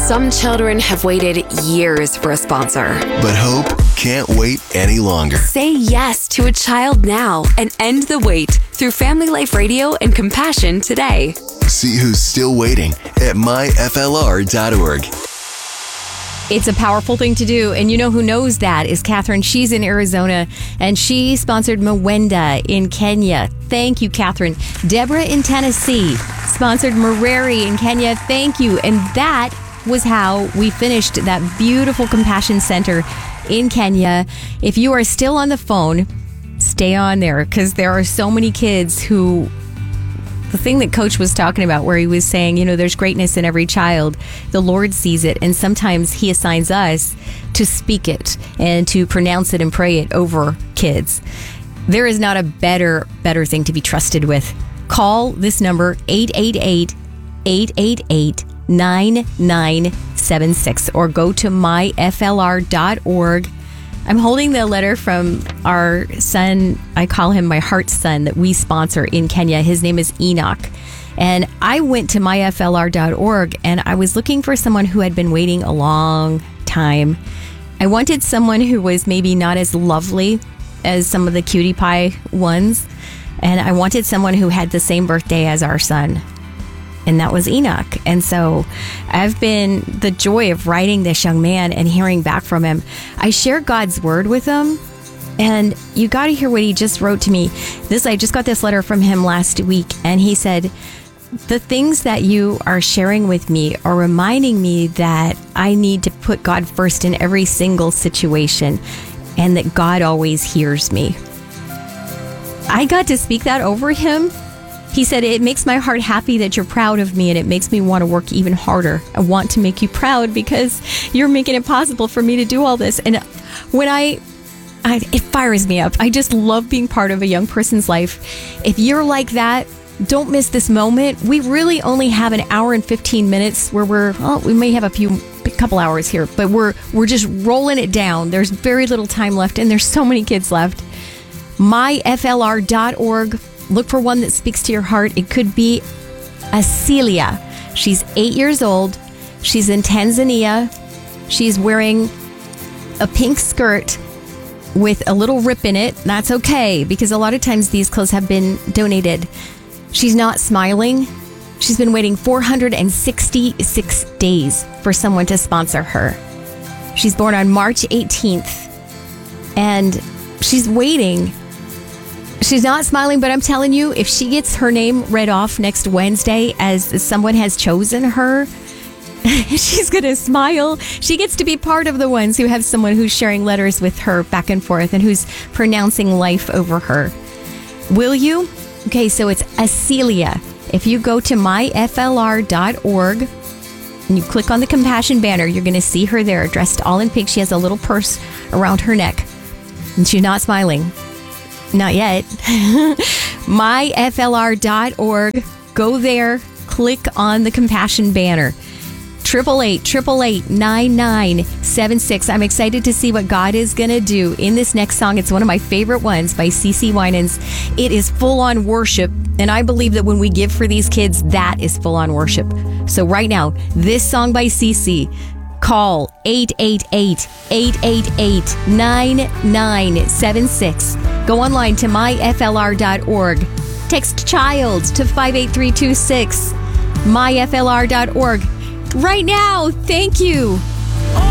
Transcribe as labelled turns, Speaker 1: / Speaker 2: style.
Speaker 1: Some children have waited years for a sponsor.
Speaker 2: But Hope can't wait any longer.
Speaker 1: Say yes to a child now and end the wait through Family Life Radio and Compassion today.
Speaker 2: See who's still waiting at myflr.org.
Speaker 3: It's a powerful thing to do, and you know who knows that is Catherine. She's in Arizona, and she sponsored Mwenda in Kenya. Thank you, Catherine. Deborah in Tennessee sponsored Mareri in Kenya. Thank you. And that was how we finished that beautiful Compassion Center in Kenya. If you are still on the phone, stay on there, because there are so many kids who... The thing that Coach was talking about, where he was saying, you know, there's greatness in every child. The Lord sees it, and sometimes He assigns us to speak it and to pronounce it and pray it over kids. There is not a better thing to be trusted with. Call this number, 888-888-9976, or go to myflr.org. I'm holding the letter from our son. I call him my heart son that we sponsor in Kenya. His name is Enoch. And I went to myflr.org, and I was looking for someone who had been waiting a long time. I wanted someone who was maybe not as lovely as some of the cutie pie ones. And I wanted someone who had the same birthday as our son. And that was Enoch. And so I've been the joy of writing this young man and hearing back from him. I share God's word with him, and you got to hear what he just wrote to me. I just got this letter from him last week, and he said, the things that you are sharing with me are reminding me that I need to put God first in every single situation, and that God always hears me. I got to speak that over him. He said, it makes my heart happy that you're proud of me, and it makes me want to work even harder. I want to make you proud because you're making it possible for me to do all this. And when it fires me up. I just love being part of a young person's life. If you're like that, don't miss this moment. We really only have an hour and 15 minutes where we may have a couple hours here, but we're just rolling it down. There's very little time left, and there's so many kids left. myflr.org. Look for one that speaks to your heart. It could be Acelia. She's 8 years old. She's in Tanzania. She's wearing a pink skirt with a little rip in it. That's okay, because a lot of times these clothes have been donated. She's not smiling. She's been waiting 466 days for someone to sponsor her. She's born on March 18th, and she's waiting. She's not smiling, but I'm telling you, if she gets her name read off next Wednesday as someone has chosen her, she's going to smile. She gets to be part of the ones who have someone who's sharing letters with her back and forth and who's pronouncing life over her. Will you? Okay, so it's Acelia. If you go to myflr.org and you click on the Compassion banner, you're going to see her there dressed all in pink. She has a little purse around her neck, and she's not smiling. Not yet. myflr.org. Go there. Click on the Compassion banner. 888-888-9976. I'm excited to see what God is going to do in this next song. It's one of my favorite ones by CeCe Winans. It is full-on worship, and I believe that when we give for these kids, that is full-on worship. So right now, this song by CeCe, call 888-888-9976. Go online to myflr.org. Text CHILD to 58326. myflr.org. Right now. Thank you.